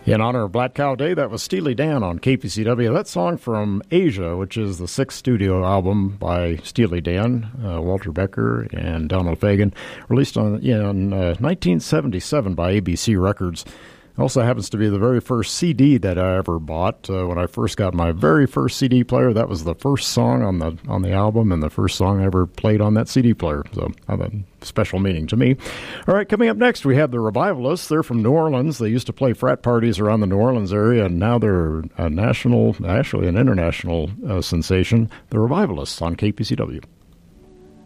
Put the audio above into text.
In honor of Black Cow Day, that was Steely Dan on KPCW. That song from Asia, which is the sixth studio album by Steely Dan, Walter Becker, and Donald Fagen, released in 1977 by ABC Records. Also happens to be the very first CD that I ever bought. When I first got my very first CD player, that was the first song on the album and the first song I ever played on that CD player. So I have a special meaning to me. All right, coming up next, we have the Revivalists. They're from New Orleans. They used to play frat parties around the New Orleans area, and now they're a national, actually an international sensation. The Revivalists on KPCW.